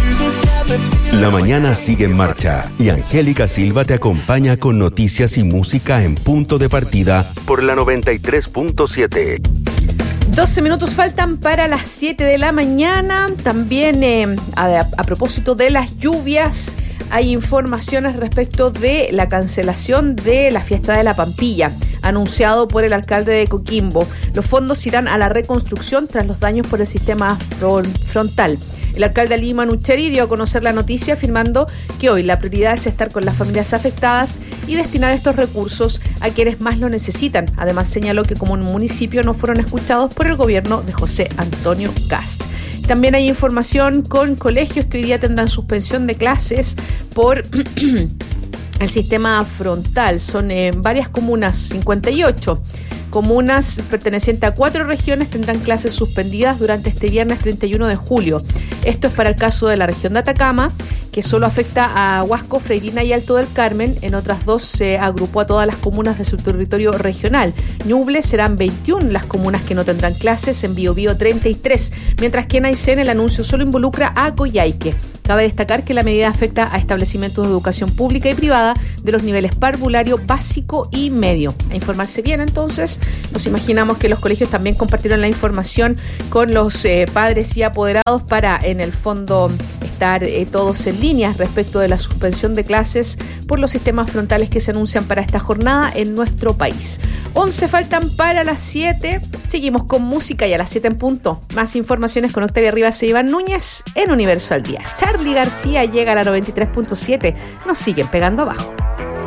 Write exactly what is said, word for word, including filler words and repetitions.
La mañana sigue en marcha y Angélica Silva te acompaña con noticias y música en punto de partida por la noventa y tres punto siete. doce minutos faltan para las siete de la mañana. También eh, a, a propósito de las lluvias, hay informaciones respecto de la cancelación de la fiesta de la Pampilla, anunciado por el alcalde de Coquimbo. Los fondos irán a la reconstrucción tras los daños por el sistema frontal. El alcalde Ali Manucheri dio a conocer la noticia afirmando que hoy la prioridad es estar con las familias afectadas y destinar estos recursos a quienes más lo necesitan. Además señaló que como un municipio no fueron escuchados por el gobierno de José Antonio Kast. También hay información con colegios que hoy día tendrán suspensión de clases por el sistema frontal. Son eh, varias comunas, cincuenta y ocho. Comunas pertenecientes a cuatro regiones tendrán clases suspendidas durante este viernes treinta y uno de julio. Esto es para el caso de la región de Atacama, que solo afecta a Huasco, Freirina y Alto del Carmen. En otras dos se agrupó a todas las comunas de su territorio regional. Ñuble serán veintiuna las comunas que no tendrán clases, en Biobío treinta y tres, mientras que en Aysén el anuncio solo involucra a Coyhaique. Cabe destacar que la medida afecta a establecimientos de educación pública y privada de los niveles parvulario, básico y medio. A informarse bien, entonces, nos imaginamos que los colegios también compartieron la información con los eh, padres y apoderados para, en el fondo, estar eh, todos en línea respecto de la suspensión de clases por los sistemas frontales que se anuncian para esta jornada en nuestro país. once faltan para las siete. Seguimos con música y a las siete en punto. Más informaciones con Octavia Rivas e Iván Núñez en Universo al Día. Charly García llega a la noventa y tres punto siete. Nos siguen pegando abajo.